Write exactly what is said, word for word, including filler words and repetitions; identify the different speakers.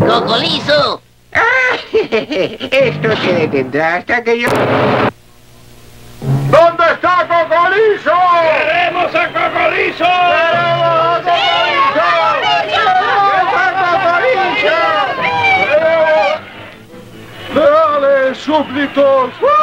Speaker 1: ¡Cocolizo!
Speaker 2: Esto se detendrá hasta que yo...
Speaker 3: ¿Dónde está Cocolizo?
Speaker 4: ¡Queremos a Cocolizo!
Speaker 3: ¡Queremos a Cocolizo! ¡Dale, súbditos!